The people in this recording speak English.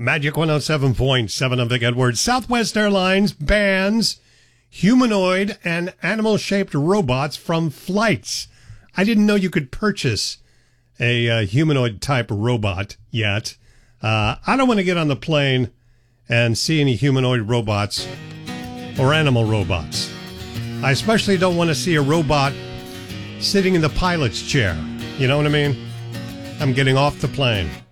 Magic 107.7, I'm Vic Edwards. Southwest Airlines bans humanoid and animal-shaped robots from flights. I didn't know you could purchase a humanoid-type robot yet. I don't want to get on the plane and see any humanoid robots or animal robots. I especially don't want to see a robot sitting in the pilot's chair. You know what I mean? I'm getting off the plane.